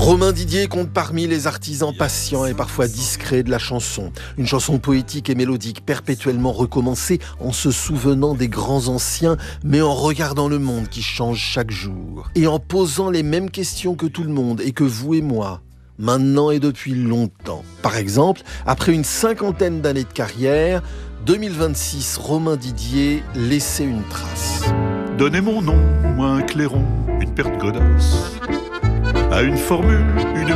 Romain Didier compte parmi les artisans patients et parfois discrets de la chanson. Une chanson poétique et mélodique, perpétuellement recommencée en se souvenant des grands anciens, mais en regardant le monde qui change chaque jour. Et en posant les mêmes questions que tout le monde et que vous et moi, maintenant et depuis longtemps. Par exemple, après une 50aine d'années de carrière, 2026, Romain Didier laissait une trace. Donnez mon nom, un clairon, une paire de godasses, à une formule, une